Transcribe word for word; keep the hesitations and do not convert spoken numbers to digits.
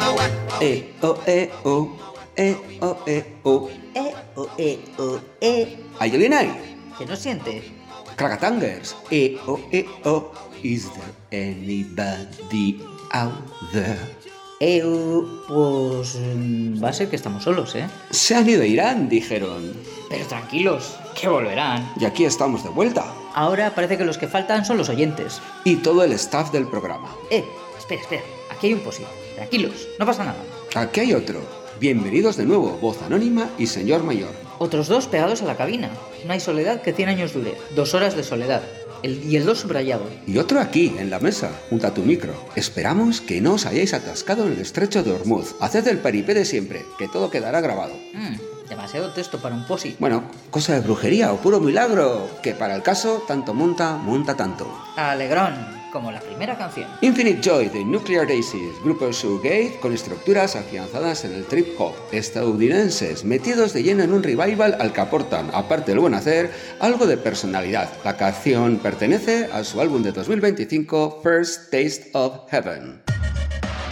E, o, e, o, e, o, e, o. E, o, e, o, e. ¿Hay alguien ahí? ¿Que no siente? Cracatangers. E, o, e, o. Is there anybody out there? Eu, pues mm, va a ser que estamos solos, ¿eh? Se han ido a Irán, dijeron. Pero tranquilos, que volverán. Y aquí estamos de vuelta. Ahora parece que los que faltan son los oyentes. Y todo el staff del programa. Eh, espera, espera, aquí hay un posit. Tranquilos, no pasa nada. Aquí hay otro. Bienvenidos de nuevo, voz anónima y señor mayor. Otros dos pegados a la cabina. No hay soledad que cien años dure. Dos horas de soledad. El, y el dos subrayado. Y otro aquí, en la mesa, junto a tu micro. Esperamos que no os hayáis atascado en el estrecho de Hormuz. Haced el paripé de siempre, que todo quedará grabado. Mm, demasiado texto para un posit. Bueno, cosa de brujería o puro milagro, que para el caso, tanto monta, monta tanto. Alegrón, como la primera canción. Infinite Joy de Nuclear Daisies, grupo shoegaze con estructuras afianzadas en el trip hop, estadounidenses metidos de lleno en un revival al que aportan, aparte del buen hacer, algo de personalidad. La canción pertenece a su álbum de dos mil veinticinco, First Taste of Heaven.